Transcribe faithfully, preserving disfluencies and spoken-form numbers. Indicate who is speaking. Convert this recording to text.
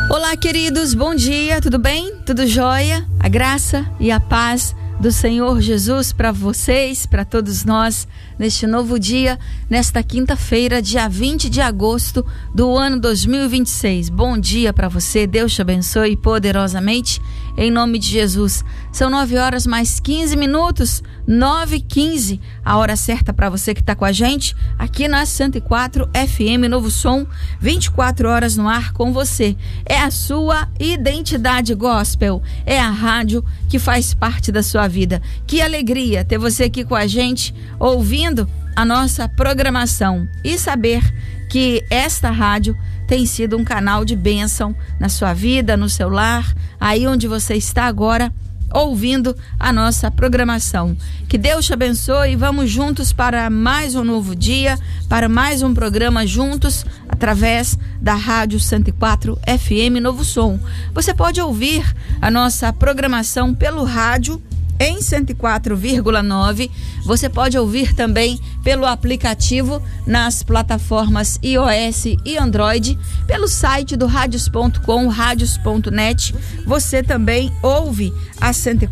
Speaker 1: Olá, queridos, bom dia, tudo bem? Tudo jóia? A graça e a paz do Senhor Jesus para vocês, para todos nós, neste novo dia, nesta quinta-feira, dia vinte de agosto do ano dois mil e vinte e seis. Bom dia para você, Deus te abençoe poderosamente, em nome de Jesus. São nove horas mais quinze minutos, nove e quinze, a hora certa para você que está com a gente, aqui na cento e quatro F M Novo Som, vinte e quatro horas no ar com você. É a sua identidade gospel, é a rádio que faz parte da sua vida. Que alegria ter você aqui com a gente, ouvindo a nossa programação e saber que esta rádio tem sido um canal de bênção na sua vida, no seu lar, aí onde você está agora, ouvindo a nossa programação. Que Deus te abençoe e vamos juntos para mais um novo dia, para mais um programa juntos, através da Rádio cento e quatro F M Novo Som. Você pode ouvir a nossa programação pelo rádio em cento e quatro vírgula nove. Você pode ouvir também pelo aplicativo nas plataformas iOS e Android, pelo site do radios ponto com, radios ponto net. Você também ouve a cento e